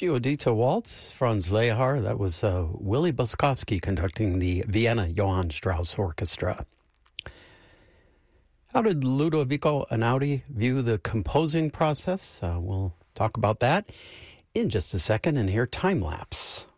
Giudito Waltz, Franz Lehar. That was Willy Boskovsky conducting the Vienna Johann Strauss Orchestra. How did Ludovico Einaudi view the composing process? We'll talk about that in just a second, and here, time lapse.